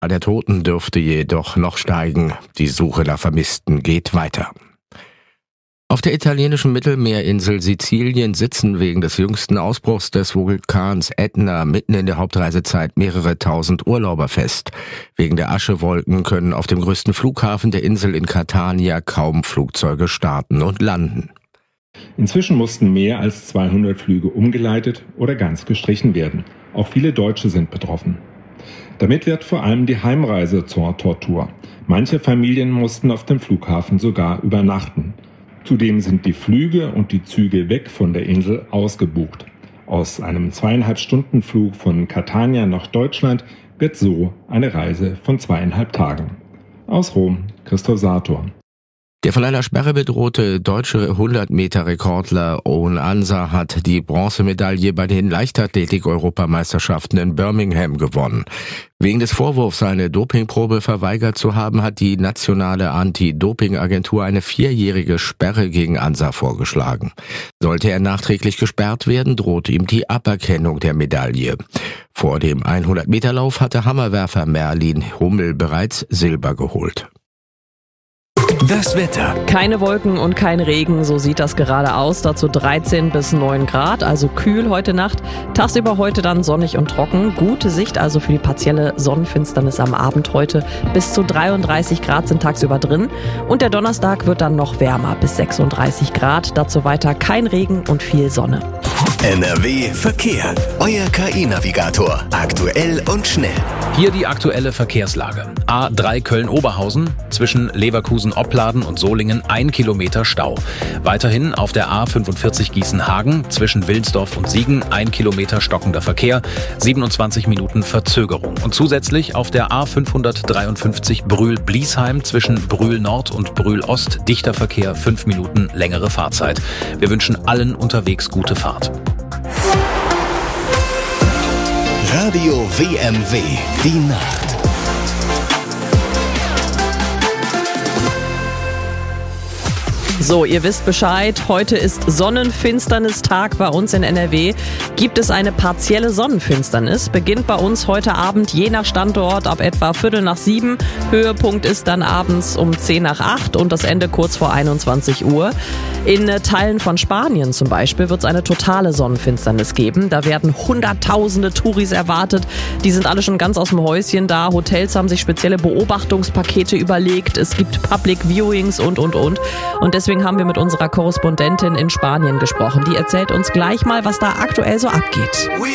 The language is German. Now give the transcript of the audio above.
Der Toten dürfte jedoch noch steigen. Die Suche nach Vermissten geht weiter. Auf der italienischen Mittelmeerinsel Sizilien sitzen wegen des jüngsten Ausbruchs des Vulkans Ätna mitten in der Hauptreisezeit mehrere tausend Urlauber fest. Wegen der Aschewolken können auf dem größten Flughafen der Insel in Catania kaum Flugzeuge starten und landen. Inzwischen mussten mehr als 200 Flüge umgeleitet oder ganz gestrichen werden. Auch viele Deutsche sind betroffen. Damit wird vor allem die Heimreise zur Tortur. Manche Familien mussten auf dem Flughafen sogar übernachten. Zudem sind die Flüge und die Züge weg von der Insel ausgebucht. Aus einem 2,5-Stunden-Flug von Catania nach Deutschland wird so eine Reise von 2,5 Tagen. Aus Rom, Christoph Sator. Der von einer Sperre bedrohte deutsche 100-Meter-Rekordler Owen Ansa hat die Bronzemedaille bei den Leichtathletik-Europameisterschaften in Birmingham gewonnen. Wegen des Vorwurfs, eine Dopingprobe verweigert zu haben, hat die nationale Anti-Doping-Agentur eine 4-jährige Sperre gegen Ansa vorgeschlagen. Sollte er nachträglich gesperrt werden, droht ihm die Aberkennung der Medaille. Vor dem 100-Meter-Lauf hatte Hammerwerfer Merlin Hummel bereits Silber geholt. Das Wetter. Keine Wolken und kein Regen, so sieht das gerade aus. Dazu 13 bis 9 Grad, also kühl heute Nacht. Tagsüber heute dann sonnig und trocken. Gute Sicht also für die partielle Sonnenfinsternis am Abend heute. Bis zu 33 Grad sind tagsüber drin. Und der Donnerstag wird dann noch wärmer, bis 36 Grad. Dazu weiter kein Regen und viel Sonne. NRW Verkehr. Euer KI-Navigator. Aktuell und schnell. Hier die aktuelle Verkehrslage. A3 Köln-Oberhausen, zwischen Leverkusen-Opladen und Solingen 1 Kilometer Stau. Weiterhin auf der A45 Gießen-Hagen, zwischen Wilnsdorf und Siegen 1 Kilometer stockender Verkehr, 27 Minuten Verzögerung. Und zusätzlich auf der A553 Brühl-Bliesheim, zwischen Brühl-Nord und Brühl-Ost dichter Verkehr, 5 Minuten längere Fahrzeit. Wir wünschen allen unterwegs gute Fahrt. Radio WMW, die Nacht. So, ihr wisst Bescheid, heute ist Sonnenfinsternistag bei uns in NRW. Gibt es eine partielle Sonnenfinsternis, beginnt bei uns heute Abend je nach Standort ab etwa 6:45. Höhepunkt ist dann abends um 7:50 und das Ende kurz vor 21 Uhr. In Teilen von Spanien zum Beispiel wird es eine totale Sonnenfinsternis geben. Da werden Hunderttausende Touris erwartet. Die sind alle schon ganz aus dem Häuschen da. Hotels haben sich spezielle Beobachtungspakete überlegt. Es gibt Public Viewings und. Und deswegen haben wir mit unserer Korrespondentin in Spanien gesprochen. Die erzählt uns gleich mal, was da aktuell so abgeht.